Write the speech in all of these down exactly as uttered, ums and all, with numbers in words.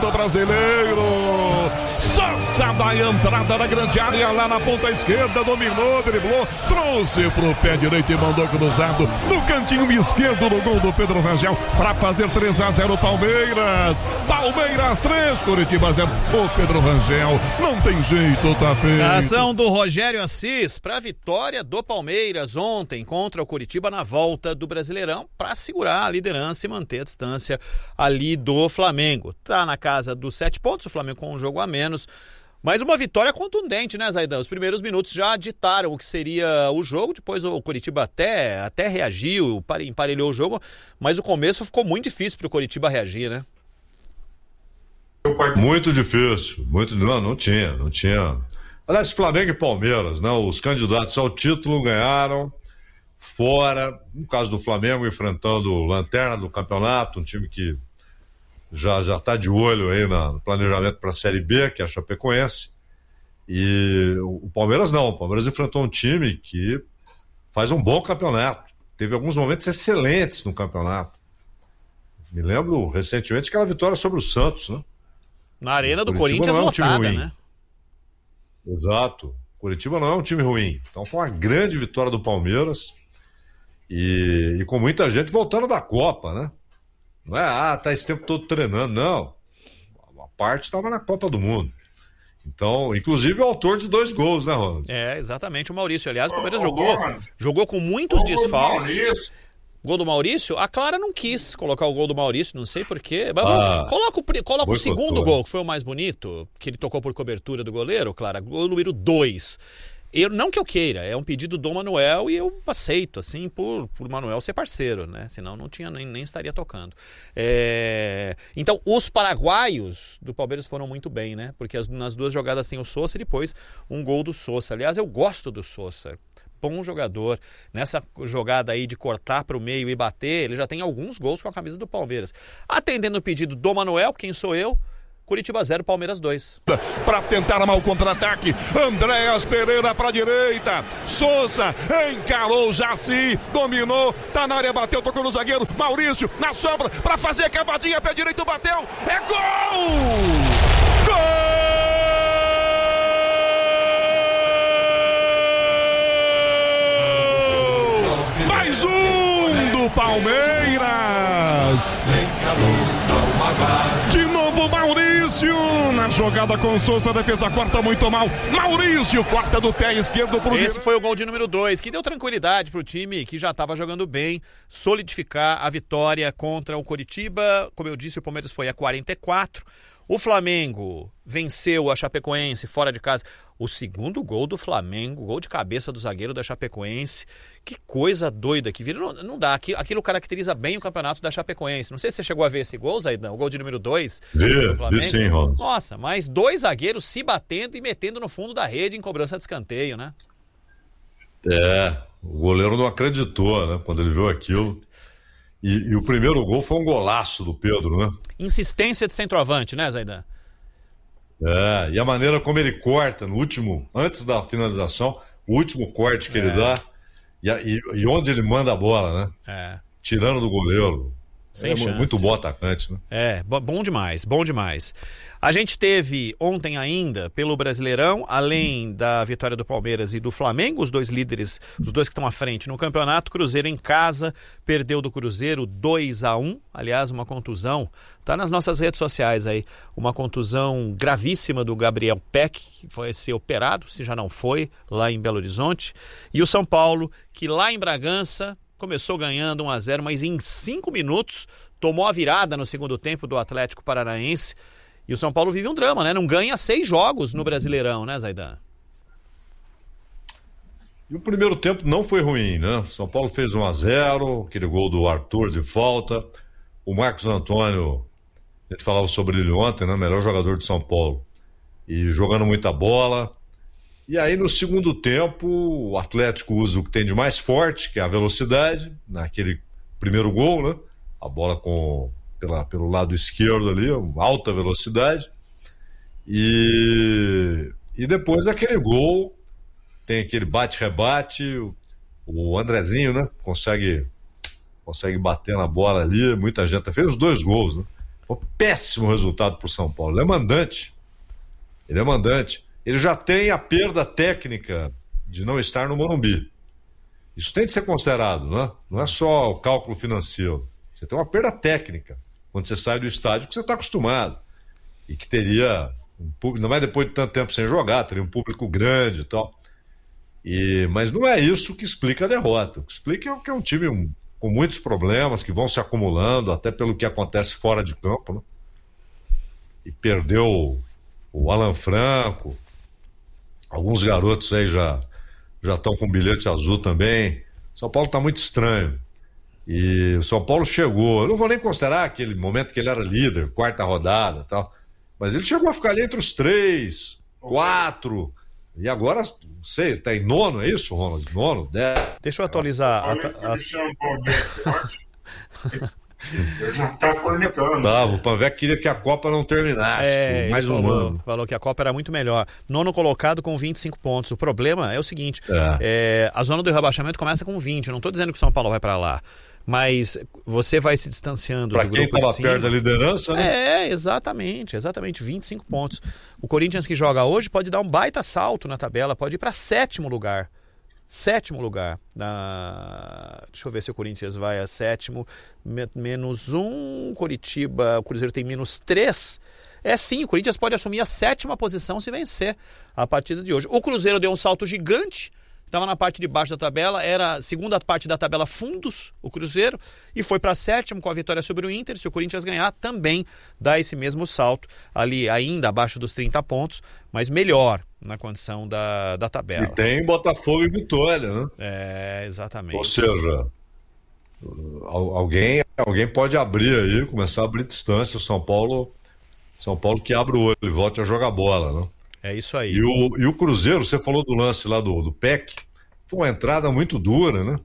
Campeonato Brasileiro. Sosa da entrada da grande área lá na ponta esquerda, dominou, driblou, trouxe pro pé direito e mandou cruzado no cantinho esquerdo do gol do Pedro Rangel para fazer três a zero Palmeiras. Palmeiras três, Coritiba zero. Ô Pedro Rangel, não tem jeito, tá feio. A ação do Rogério Assis para a vitória do Palmeiras ontem contra o Coritiba na volta do Brasileirão para segurar a liderança e manter a distância ali do Flamengo. Tá na casa dos sete pontos, o Flamengo com um jogo a menos. Mas uma vitória contundente, né, Zaidan? Os primeiros minutos já ditaram o que seria o jogo, depois o Coritiba até, até reagiu, emparelhou o jogo, mas o começo ficou muito difícil para o Coritiba reagir, né? Muito difícil, muito, não, não tinha, não tinha. Aliás, Flamengo e Palmeiras, né, os candidatos ao título ganharam fora, no caso do Flamengo enfrentando o Lanterna do campeonato, um time que já já está de olho aí no planejamento para a Série B, que é a Chapecoense, e o Palmeiras não, o Palmeiras enfrentou um time que faz um bom campeonato, teve alguns momentos excelentes no campeonato. Me lembro recentemente aquela vitória sobre o Santos, né? Na arena do Corinthians é um lotada, né? Exato, Coritiba não é um time ruim, então foi uma grande vitória do Palmeiras e, e com muita gente voltando da Copa, né? Não é, ah, tá esse tempo todo treinando, não. A parte estava na Copa do Mundo. Então, inclusive o autor de dois gols, né, Ronald? É, exatamente, o Maurício. Aliás, o Palmeiras jogou, jogou com muitos desfalques. Gol do Maurício? A Clara não quis colocar o gol do Maurício, não sei porquê. Mas ah, coloca o, coloca o segundo gol, que foi o mais bonito, que ele tocou por cobertura do goleiro, Clara. Gol número dois. Eu, não que eu queira, é um pedido do Manuel e eu aceito, assim, por, por Manuel ser parceiro, né? Senão não tinha, nem, nem estaria tocando. É... Então, os paraguaios do Palmeiras foram muito bem, né? Porque as, nas duas jogadas tem o Sosa e depois um gol do Sosa. Aliás, eu gosto do Sosa. Bom jogador. Nessa jogada aí de cortar para o meio e bater, ele já tem alguns gols com a camisa do Palmeiras. Atendendo o pedido do Manuel, quem sou eu? Curitiba zero, Palmeiras dois. Para tentar armar o contra-ataque, Andréas Pereira para a direita, Souza encarou o Jaci, dominou, tá na área, bateu, tocou no zagueiro, Maurício na sobra, para fazer a cavadinha, pé direito, bateu, é gol! Gol! Mais um do Palmeiras! De novo Maurício na jogada com Souza, defesa corta muito mal, Maurício corta do pé esquerdo pro... Esse foi o gol de número dois, que deu tranquilidade pro time que já estava jogando bem, solidificar a vitória contra o Coritiba. Como eu disse, o Palmeiras foi a quarenta e quatro. O Flamengo venceu a Chapecoense fora de casa. O segundo gol do Flamengo, gol de cabeça do zagueiro da Chapecoense. Que coisa doida que vira. Não, não dá, aquilo, aquilo caracteriza bem o campeonato da Chapecoense. Não sei se você chegou a ver esse gol, Zaidan, o gol de número dois. Vi, vi sim, Ronaldo. Nossa, mas dois zagueiros se batendo e metendo no fundo da rede em cobrança de escanteio, né? É, o goleiro não acreditou, né, quando ele viu aquilo. E, e o primeiro gol foi um golaço do Pedro, né? Insistência de centroavante, né, Zaidan? É, e a maneira como ele corta no último, antes da finalização, o último corte que é. ele dá, e, e, e onde ele manda a bola, né? É. Tirando do goleiro. Sem é chance. Muito bom atacante, né? É, bom demais, bom demais. A gente teve ontem ainda, pelo Brasileirão, além da vitória do Palmeiras e do Flamengo, os dois líderes, os dois que estão à frente no campeonato, Cruzeiro em casa, perdeu do Cruzeiro dois a um, aliás, uma contusão, tá nas nossas redes sociais aí, uma contusão gravíssima do Gabriel Peck, que foi ser operado, se já não foi, lá em Belo Horizonte, e o São Paulo, que lá em Bragança começou ganhando um a zero, mas em cinco minutos tomou a virada no segundo tempo do Atlético Paranaense. E o São Paulo vive um drama, né? Não ganha seis jogos no Brasileirão, né, Zaidan? E o primeiro tempo não foi ruim, né? São Paulo fez um a zero, aquele gol do Arthur de falta. O Marcos Antônio, a gente falava sobre ele ontem, né? Melhor jogador de São Paulo. E jogando muita bola. E aí no segundo tempo o Atlético usa o que tem de mais forte, que é a velocidade, naquele primeiro gol, né? A bola com, pela, pelo lado esquerdo ali, alta velocidade. E, e depois aquele gol, tem aquele bate-rebate, o, o Andrezinho, né? Consegue, consegue bater na bola ali, muita gente fez os dois gols, né? Um péssimo resultado para o São Paulo. Ele é mandante. Ele é mandante. Ele já tem a perda técnica de não estar no Morumbi. Isso tem de ser considerado, né? Não é só o cálculo financeiro. Você tem uma perda técnica quando você sai do estádio que você está acostumado. E que teria um público, não é depois de tanto tempo sem jogar, teria um público grande e tal. E, mas não é isso que explica a derrota. O que explica é que é um time um, com muitos problemas que vão se acumulando, até pelo que acontece fora de campo, né? E perdeu o Alan Franco, alguns garotos aí já já estão com bilhete azul também. São Paulo está muito estranho. E o São Paulo chegou, eu não vou nem considerar aquele momento que ele era líder, quarta rodada e tal, mas ele chegou a ficar ali entre os três, quatro, e agora, não sei, está em nono, é isso, Ronald? Nono, dez. Deixa eu atualizar. Eu falei que o Cristiano Eu já tá cornetando. Tá, o Panvec queria que a Copa não terminasse. É, mais um falou, ano. falou que a Copa era muito melhor. Nono colocado com vinte e cinco pontos. O problema é o seguinte: é. É, a zona do rebaixamento começa com vinte. Eu não estou dizendo que o São Paulo vai para lá. Mas você vai se distanciando pra do quem grupo estava de cima. perto da liderança, né? É, exatamente, exatamente, vinte e cinco pontos. O Corinthians que joga hoje pode dar um baita salto na tabela, pode ir para sétimo lugar. Sétimo lugar. Na... Deixa eu ver se o Corinthians vai a sétimo. Menos um. Coritiba, o Cruzeiro tem menos três. É sim, o Corinthians pode assumir a sétima posição se vencer a partida de hoje. O Cruzeiro deu um salto gigante. Estava na parte de baixo da tabela, era a segunda parte da tabela fundos, o Cruzeiro, e foi para sétimo com a vitória sobre o Inter. Se o Corinthians ganhar, também dá esse mesmo salto, ali ainda abaixo dos trinta pontos, mas melhor na condição da, da tabela. E tem Botafogo e Vitória, né? É, exatamente. Ou seja, alguém, alguém pode abrir aí, começar a abrir distância. O São Paulo, São Paulo que abre o olho e volte a jogar bola, né? É isso aí. E o, e o Cruzeiro, você falou do lance lá do, do P E C, foi uma entrada muito dura, né?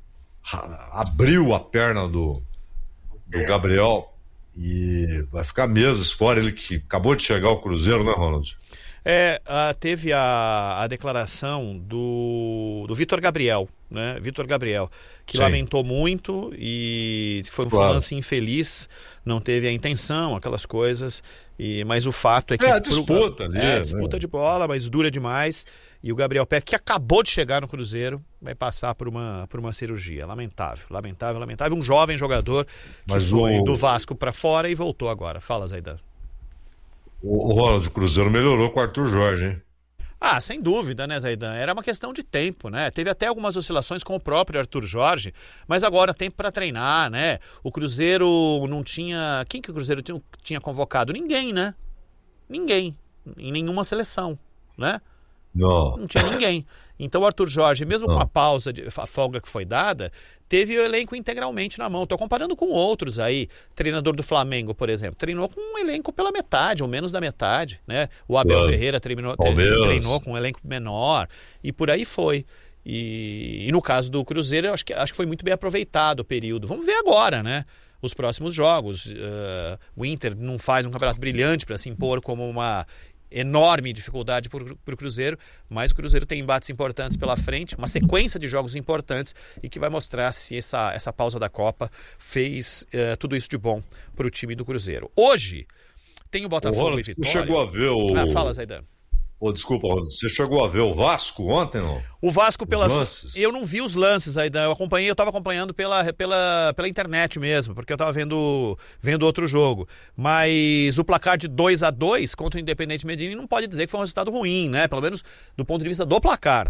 Abriu a perna do, do Gabriel e vai ficar meses fora. Ele que acabou de chegar ao Cruzeiro, né, Ronald? É, a, teve a, a declaração do, do Vitor Gabriel, né? Vitor Gabriel, que Sim. lamentou muito e foi um claro. lance infeliz, não teve a intenção, aquelas coisas. E, mas o fato é que... É, a disputa ali. É, disputa né? de bola, mas dura demais. E o Gabriel Peck, que acabou de chegar no Cruzeiro, vai passar por uma, por uma cirurgia. Lamentável, lamentável, lamentável. Um jovem jogador que mas foi o... do Vasco para fora e voltou agora. Fala, Zaidan. O, o Ronald, o Cruzeiro melhorou com o Arthur Jorge, hein? Ah, sem dúvida, né, Zaidan? Era uma questão de tempo, né? Teve até algumas oscilações com o próprio Arthur Jorge, mas agora tempo para treinar, né? O Cruzeiro não tinha... Quem que o Cruzeiro tinha, tinha convocado? Ninguém, né? Ninguém. Em nenhuma seleção, né? Não. Não tinha ninguém. Então o Arthur Jorge, mesmo não. com a pausa, de, a folga que foi dada, teve o elenco integralmente na mão. Estou comparando com outros aí. Treinador do Flamengo, por exemplo, treinou com um elenco pela metade, ou menos da metade, né? O Abel claro. Ferreira treinou, treinou com um elenco menor e por aí foi. E, e no caso do Cruzeiro, eu acho que, acho que foi muito bem aproveitado o período. Vamos ver agora, né? Os próximos jogos. Uh, o Inter não faz um campeonato brilhante para se impor como uma enorme dificuldade para o Cruzeiro, mas o Cruzeiro tem embates importantes pela frente, uma sequência de jogos importantes e que vai mostrar se essa, essa pausa da Copa fez uh, tudo isso de bom para o time do Cruzeiro. Hoje tem o Botafogo Ronald, e Vitória. Você chegou a ver o... Ah, fala, Zaidan. Oh, desculpa, você chegou a ver o Vasco ontem, não? O Vasco pelas... Eu não vi os lances ainda, eu acompanhei, eu estava acompanhando pela, pela, pela internet mesmo, porque eu estava vendo, vendo outro jogo. Mas o placar de dois a dois contra o Independente Medellín não pode dizer que foi um resultado ruim, né? Pelo menos do ponto de vista do placar.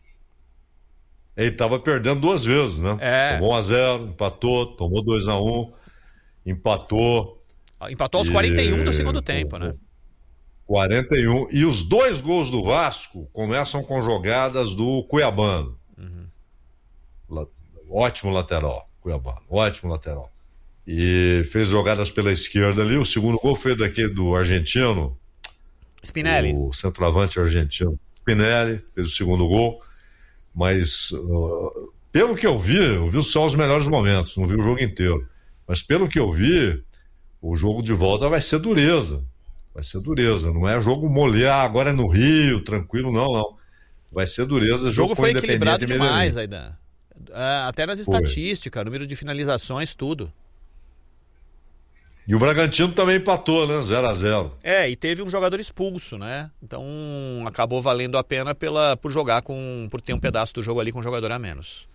Ele estava perdendo duas vezes, né? É. Tomou um a zero, empatou, tomou dois a um, empatou. Empatou aos e... quarenta e um do segundo tempo, né? quarenta e um. E os dois gols do Vasco começam com jogadas do Cuiabano. Uhum. La... Ótimo lateral, Cuiabano. Ótimo lateral. E fez jogadas pela esquerda ali. O segundo gol foi daquele do argentino. Spinelli. O centroavante argentino. Spinelli fez o segundo gol. Mas, uh, pelo que eu vi, eu vi só os melhores momentos. Não vi o jogo inteiro. Mas pelo que eu vi, o jogo de volta vai ser dureza. Vai ser dureza, não é jogo moler, ah, agora é no Rio, tranquilo, não, não. Vai ser dureza. O jogo foi equilibrado demais, Zaidan. Até nas estatísticas, número de finalizações, tudo. E o Bragantino também empatou, né? zero a zero. É, e teve um jogador expulso, né? Então acabou valendo a pena pela, por jogar com. Por ter um pedaço do jogo ali com um jogador a menos.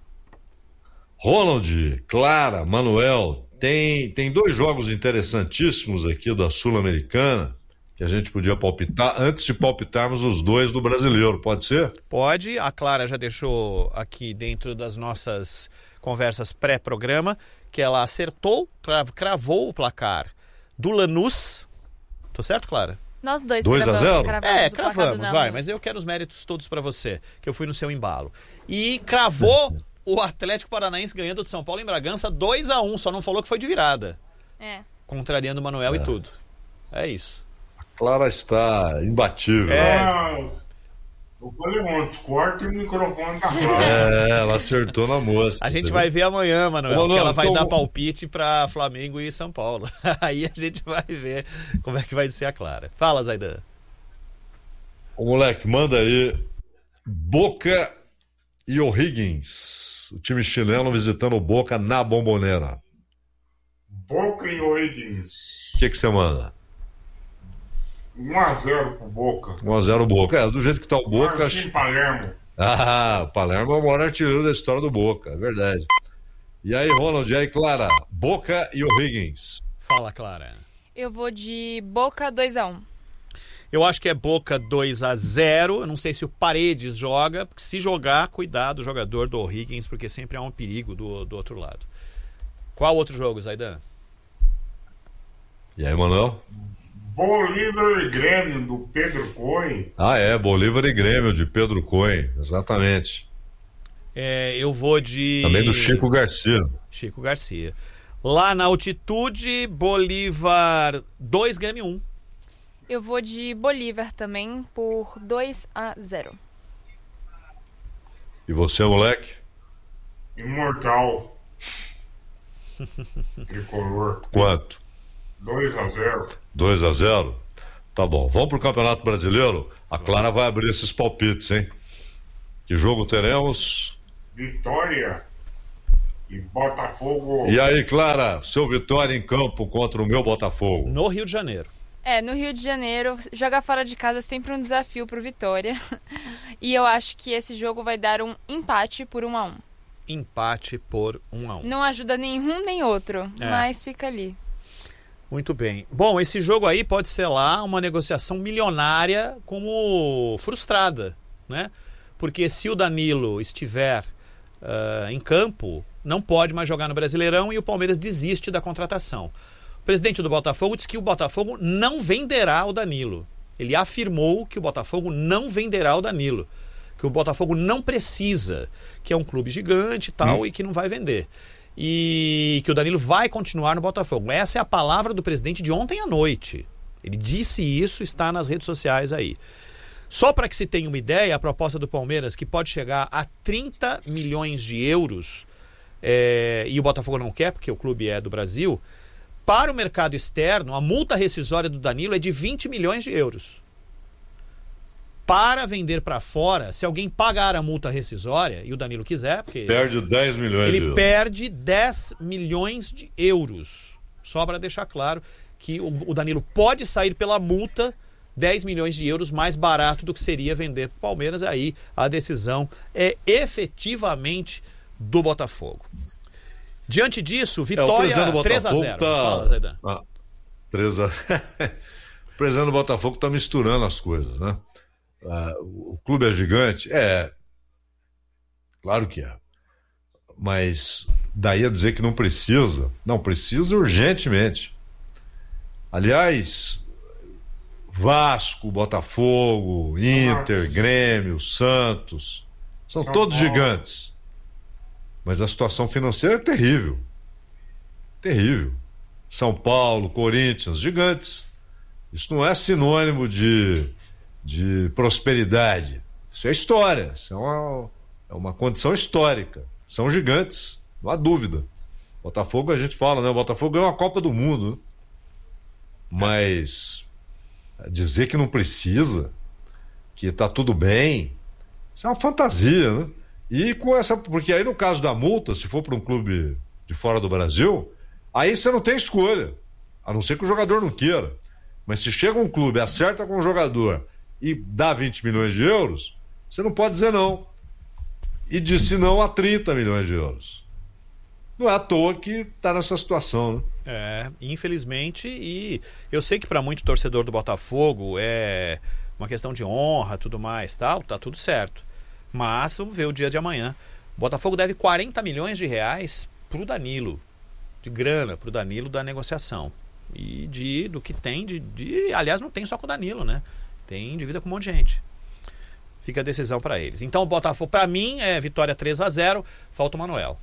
Ronald, Clara, Manuel, tem, tem dois jogos interessantíssimos aqui da Sul-Americana que a gente podia palpitar antes de palpitarmos os dois do Brasileiro, pode ser? Pode, a Clara já deixou aqui dentro das nossas conversas pré-programa que ela acertou, cravou o placar do Lanús. Tô certo, Clara? Nós dois dois a zero? É, cravamos, vai, mas eu quero os méritos todos pra você, que eu fui no seu embalo. E cravou o Atlético Paranaense ganhando de São Paulo em Bragança dois a um, só não falou que foi de virada. É. Contrariando o Manuel É. e tudo. É isso. A Clara está imbatível. É. Ah, eu falei ontem, corta o microfone da Clara. É, ela acertou na moça. A gente você vai viu? ver amanhã, Manuel, Ô, Manuel, porque ela vai então- dar palpite pra Flamengo e São Paulo. Aí a gente vai ver como é que vai ser a Clara. Fala, Zaidan. Ô, moleque, manda aí. Boca e O'Higgins. O time chileno visitando o Boca na Bombonera. Boca e O'Higgins. O que que você manda? um a zero pro Boca. um a zero Boca. É, do jeito que tá o Boca... Martim Palermo. Ah, o Palermo é o maior artilheiro da história do Boca, é verdade. E aí, Ronald, e aí, Clara? Boca e O'Higgins. Fala, Clara. Eu vou de Boca dois a um. Eu acho que é Boca dois a zero. Eu não sei se o Paredes joga, porque se jogar, cuidado o jogador do O'Higgins, porque sempre há um perigo do, do outro lado. Qual outro jogo, Zaidan? E aí, Manuel? Bolívar e Grêmio, do Pedro Cohen. Ah, é, Bolívar e Grêmio, de Pedro Cohen, exatamente. É, eu vou de... Também do Chico Garcia. Chico Garcia. Lá na altitude, Bolívar dois, Grêmio um. Eu vou de Bolívar também por dois a zero. E você, moleque? Imortal. Tricolor. Quanto? dois a zero. dois a zero? Tá bom. Vamos pro Campeonato Brasileiro? A Clara vai abrir esses palpites, hein? Que jogo teremos? Vitória e Botafogo. E aí, Clara, seu Vitória em campo contra o meu Botafogo. No Rio de Janeiro. É, no Rio de Janeiro, jogar fora de casa é sempre um desafio pro Vitória. E eu acho que esse jogo vai dar um empate por um a um. Empate por um a um. Não ajuda nenhum nem outro, É. mas fica ali. Muito bem. Bom, esse jogo aí pode ser lá uma negociação milionária como frustrada, né? Porque se o Danilo estiver uh, em campo, não pode mais jogar no Brasileirão e o Palmeiras desiste da contratação. O presidente do Botafogo disse que o Botafogo não venderá o Danilo. Ele afirmou que o Botafogo não venderá o Danilo. Que o Botafogo não precisa, que é um clube gigante e tal, hum. e que não vai vender. E que o Danilo vai continuar no Botafogo. Essa é a palavra do presidente de ontem à noite. Ele disse isso, está nas redes sociais aí. Só para que se tenha uma ideia, a proposta do Palmeiras, que pode chegar a trinta milhões de euros, é, e o Botafogo não quer, porque o clube é do Brasil, para o mercado externo, a multa rescisória do Danilo é de vinte milhões de euros. Para vender para fora, se alguém pagar a multa rescisória, e o Danilo quiser, porque perde dez milhões ele de euros. perde dez milhões de euros. Só para deixar claro que o, o Danilo pode sair pela multa dez milhões de euros mais barato do que seria vender para o Palmeiras. Aí a decisão é efetivamente do Botafogo. Diante disso, vitória é, três a zero. Tá... Fala, Zaidan. Ah, três a zero. O presidente do Botafogo está misturando as coisas, né? Ah, o clube é gigante? É. Claro que é. Mas daí a dizer que não precisa. Não, precisa urgentemente. Aliás, Vasco, Botafogo, Inter, Santos. Grêmio, Santos, são São todos Paulo. gigantes. Mas a situação financeira é terrível. Terrível. São Paulo, Corinthians, gigantes. Isso não é sinônimo de, de prosperidade. Isso é história. Isso é uma, é uma condição histórica. São gigantes, não há dúvida. Botafogo, a gente fala, né? O Botafogo ganhou a Copa do Mundo, né? Mas dizer que não precisa, que está tudo bem, isso é uma fantasia, né? E com essa, porque aí no caso da multa, se for para um clube de fora do Brasil, aí você não tem escolha. A não ser que o jogador não queira. Mas se chega um clube, acerta com o jogador e dá vinte milhões de euros, você não pode dizer não. E disse não a trinta milhões de euros. Não é à toa que está nessa situação, né? É, infelizmente, e eu sei que para muito torcedor do Botafogo é uma questão de honra, tudo mais, tal, tá tudo certo. Mas vamos ver o dia de amanhã. O Botafogo deve quarenta milhões de reais pro Danilo, de grana pro Danilo da negociação. E de, do que tem, de, de, aliás, não tem só com o Danilo, né? Tem dívida com um monte de gente. Fica a decisão para eles. Então o Botafogo, para mim, é vitória três a zero, falta o Manuel.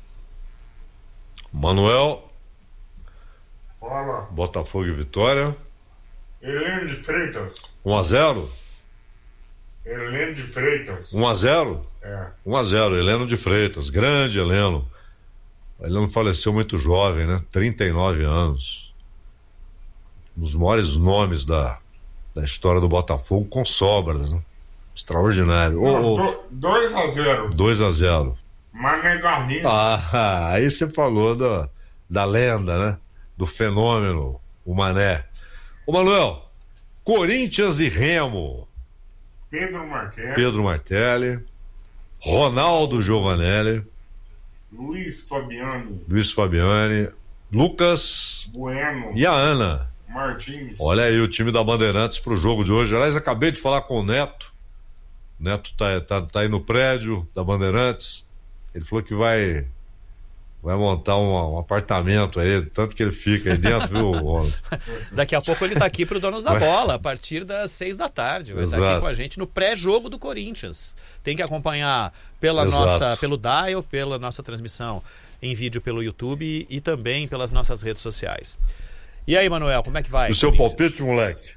Manuel. Fala. Botafogo e vitória. Heleno de Freitas. um a zero? Heleno de Freitas. um a zero? É. um a zero, Heleno de Freitas. Grande Heleno. Heleno faleceu muito jovem, né? trinta e nove anos. Um dos maiores nomes da, da história do Botafogo, com sobras, né? Extraordinário. Não, oh, do, dois a zero. dois a zero. Mané Garrincha. Ah, aí você falou da, da lenda, né? Do fenômeno, o Mané. Ô Manuel, Corinthians e Remo. Pedro Martelli. Pedro Martelli. Ronaldo Giovanelli. Luiz Fabiani. Luiz Fabiani. Lucas Bueno. e a Ana Martins. Olha aí o time da Bandeirantes pro jogo de hoje. Aliás, acabei de falar com o Neto. O Neto tá, tá, tá aí no prédio da Bandeirantes. Ele falou que vai vai montar um, um apartamento aí, tanto que ele fica aí dentro, viu? Daqui a pouco ele tá aqui pro Donos da Bola, a partir das seis da tarde. Vai Exato. estar aqui com a gente no pré-jogo do Corinthians. Tem que acompanhar pela Exato. nossa, pelo Dial, pela nossa transmissão em vídeo pelo YouTube e também pelas nossas redes sociais. E aí, Manuel, como é que vai? O seu palpite, moleque?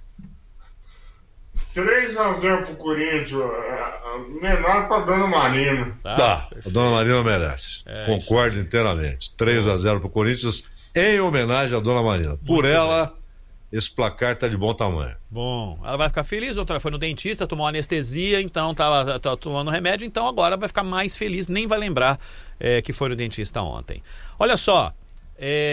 três a zero pro Corinthians. Menor pra Dona Marina. Tá, Tá, perfeito. a Dona Marina merece. É, Concordo inteiramente. três a zero pro Corinthians, em homenagem à Dona Marina. Por Muito ela, esse placar tá de bom tamanho. Bom, ela vai ficar feliz, outra foi no dentista, tomou anestesia, então tava, tava tomando remédio, então agora vai ficar mais feliz, nem vai lembrar é, que foi no dentista ontem. Olha só, é...